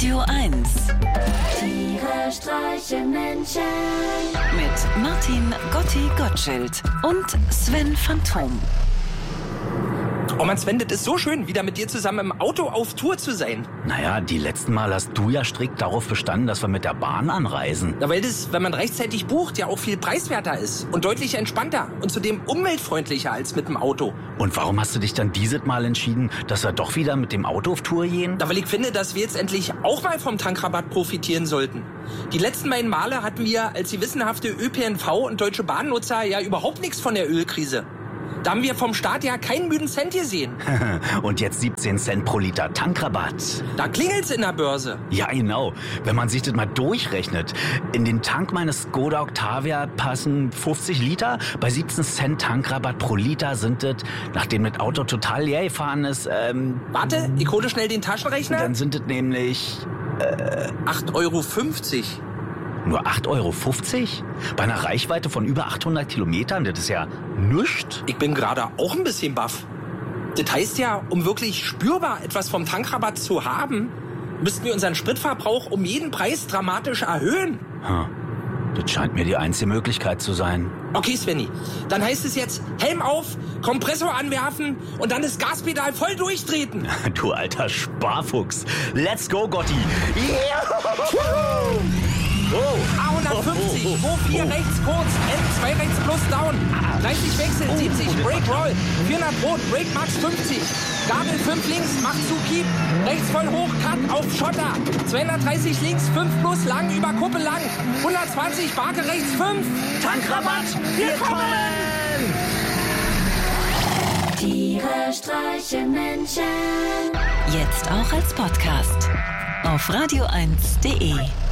Radio 1. Tiere streichen Menschen. Mit Martin Gotti Gottschild und Sven Phantom. Oh Mann, Sven, das ist so schön, wieder mit dir zusammen im Auto auf Tour zu sein. Naja, die letzten Mal hast du ja strikt darauf bestanden, dass wir mit der Bahn anreisen. Na, weil das, wenn man rechtzeitig bucht, ja auch viel preiswerter ist und deutlich entspannter und zudem umweltfreundlicher als mit dem Auto. Und warum hast du dich dann dieses Mal entschieden, dass wir doch wieder mit dem Auto auf Tour gehen? Na, weil ich finde, dass wir jetzt endlich auch mal vom Tankrabatt profitieren sollten. Die letzten beiden Male hatten wir als gewissenhafte ÖPNV- und Deutsche Bahnnutzer ja überhaupt nichts von der Ölkrise. Da haben wir vom Staat ja keinen müden Cent gesehen. Und jetzt 17 Cent pro Liter Tankrabatt. Da klingelt's in der Börse. Ja, genau. Wenn man sich das mal durchrechnet. In den Tank meines Skoda Octavia passen 50 Liter. Bei 17 Cent Tankrabatt pro Liter sind das, nachdem das Auto total leer gefahren ist, Warte, ich hole schnell den Taschenrechner. dann sind das nämlich 8,50 €. nur 8,50 €? Bei einer Reichweite von über 800 Kilometern? Das ist ja nichts. Ich bin gerade auch ein bisschen baff. Das heißt ja, um wirklich spürbar etwas vom Tankrabatt zu haben, müssten wir unseren Spritverbrauch um jeden Preis dramatisch erhöhen. Das scheint mir die einzige Möglichkeit zu sein. Okay, Svenny, dann heißt es jetzt Helm auf, Kompressor anwerfen und dann das Gaspedal voll durchtreten. Du alter Sparfuchs. Let's go, Gotti. A150, O4 rechts kurz, N2 rechts plus down, 30 Wechsel, 70, Brake Roll, 400 rot, Brake Max 50, Gabel 5 links, macht zu Keep, rechts voll hoch, Cut auf Schotter, 230 links, 5 plus lang, über Kuppel lang, 120, Barke rechts 5, Tankrabatt, wir kommen! Tiere streichen Menschen. Jetzt auch als Podcast auf radio1.de.